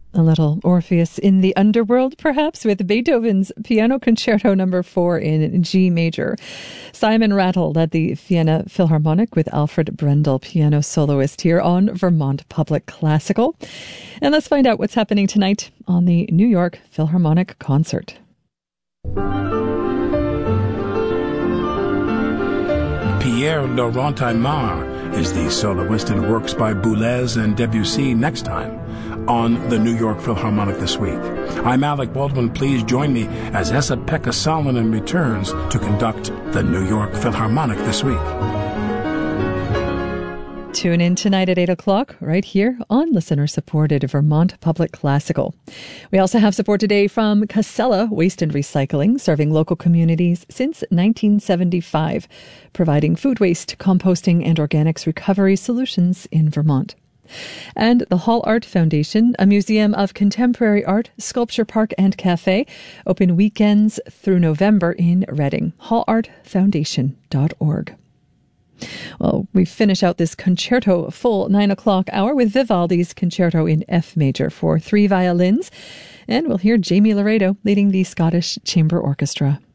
A little Orpheus in the underworld, perhaps, with Beethoven's Piano Concerto No. 4 in G major. Simon Rattle led the Vienna Philharmonic with Alfred Brendel, piano soloist, here on Vermont Public Classical. And let's find out what's happening tonight on the New York Philharmonic Concert. Pierre Laurent Aymar is the soloist and works by Boulez and Debussy next time on the New York Philharmonic this week. I'm Alec Baldwin. Please join me as Esa-Pekka Salonen returns to conduct the New York Philharmonic this week. Tune in tonight at 8 o'clock right here on listener-supported Vermont Public Classical. We also have support today from Casella Waste and Recycling, serving local communities since 1975, providing food waste, composting, and organics recovery solutions in Vermont. And the Hall Art Foundation, a museum of contemporary art, sculpture park and cafe, open weekends through November in Reading. hallartfoundation.org. Well, we finish out this concerto full 9 o'clock hour with Vivaldi's Concerto in F major for 3 violins. And we'll hear Jamie Laredo leading the Scottish Chamber Orchestra.